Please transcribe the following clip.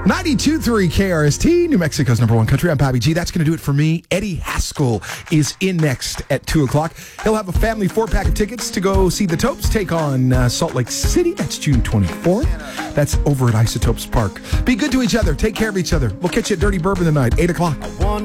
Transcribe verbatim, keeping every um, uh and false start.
ninety-two point three K R S T, New Mexico's number one country. I'm Bobby G. That's going to do it for me. Eddie Haskell is in next at two o'clock. He'll have a family four-pack of tickets to go see the Topes take on uh, Salt Lake City. That's June twenty-fourth. That's over at Isotopes Park. Be good to each other. Take care of each other. We'll catch you at Dirty Bourbon tonight, eight o'clock.